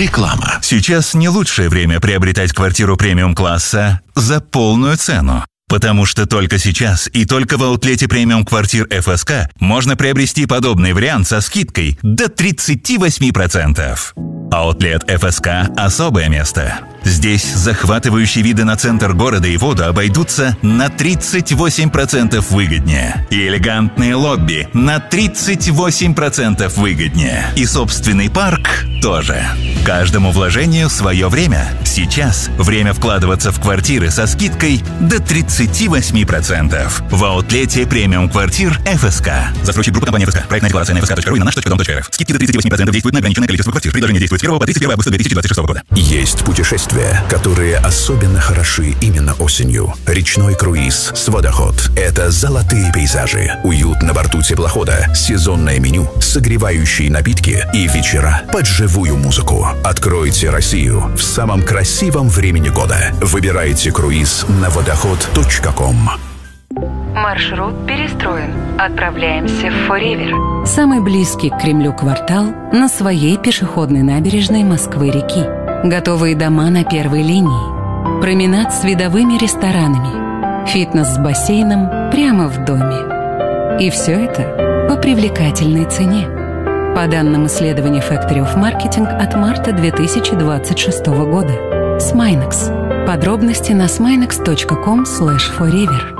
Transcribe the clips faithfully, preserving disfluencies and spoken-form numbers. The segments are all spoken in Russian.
Реклама. Сейчас не лучшее время приобретать квартиру премиум-класса за полную цену. Потому что только сейчас и только в аутлете премиум квартир эф эс ка можно приобрести подобный вариант со скидкой до тридцать восемь процентов. Аутлет эф эс ка – особое место. Здесь захватывающие виды на центр города и воду обойдутся на тридцать восемь процентов выгоднее. И элегантные лобби на тридцать восемь процентов выгоднее. И собственный парк тоже. Каждому вложению свое время. Сейчас время вкладываться в квартиры со скидкой до тридцать восемь процентов. В аутлете премиум квартир эф эс ка. Застройщик группы компании эф эс ка. Проектная декларация на эф эс ка точка ру и на наш точка дом точка эр эф. Скидки до тридцать восемь процентов действуют на ограниченное количество квартир. Предложение действует с первого по тридцать первое августа две тысячи двадцать шестого года. Есть путешествия, которые особенно хороши именно осенью. Речной круиз с водоход. Это золотые пейзажи, уют на борту теплохода, сезонное меню, согревающие напитки и вечера под живую музыку. Откройте Россию в самом красивом времени года. Выбирайте круиз на водоход точка ком. Маршрут перестроен. Отправляемся в Форевер. Самый близкий к Кремлю квартал на своей пешеходной набережной Москвы-реки. Готовые дома на первой линии. Променад с видовыми ресторанами. Фитнес с бассейном прямо в доме. И все это по привлекательной цене. По данным исследования Factory of Marketing от марта две тысячи двадцать шестого года. Смайнекс. Подробности на смайнекс точка ком слэш форевер.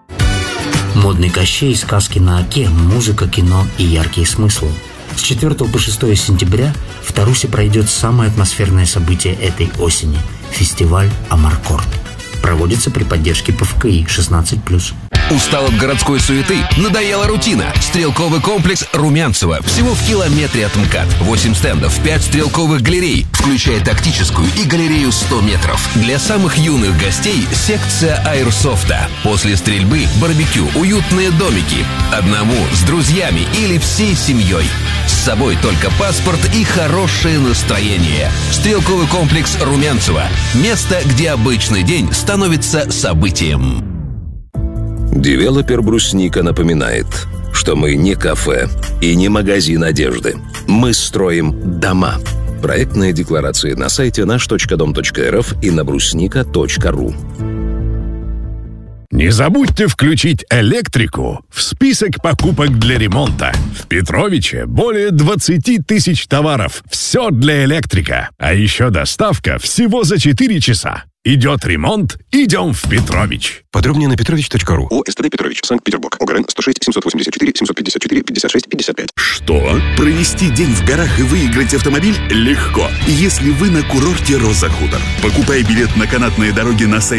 Модный Кощей, сказки на оке, музыка, кино и яркие смыслы. С четвёртого по шестое сентября в Тарусе пройдет самое атмосферное событие этой осени – фестиваль «Амаркорд». Проводится при поддержке пэ эф ка и шестнадцать плюс. Устал от городской суеты? Надоела рутина? Стрелковый комплекс Румянцево. Всего в километре от МКАД. восемь стендов, пять стрелковых галерей, включая тактическую и галерею сто метров. Для самых юных гостей секция аэрсофта. После стрельбы барбекю, уютные домики. Одному, с друзьями или всей семьей. С собой только паспорт и хорошее настроение. Стрелковый комплекс Румянцево. Место, где обычный день становится событием. Девелопер «Брусника» напоминает, что мы не кафе и не магазин одежды. Мы строим дома. Проектные декларации на сайте наш точка дом точка эр эф и на брусника точка ру. Не забудьте включить электрику в список покупок для ремонта. В Петровиче более двадцати тысяч товаров. Все для электрика. А еще доставка всего за четыре часа. Идет ремонт, идем в Петрович. Подробнее на петрович точка ру. ОСТД Петрович, Санкт-Петербург. ОГРН сто шесть семьсот восемьдесят четыре семьсот пятьдесят четыре пятьдесят шесть пятьдесят пять. Что? Провести день в горах и выиграть автомобиль легко, если вы на курорте «Роза Хутор». Покупай билет на канатные дороги на сайте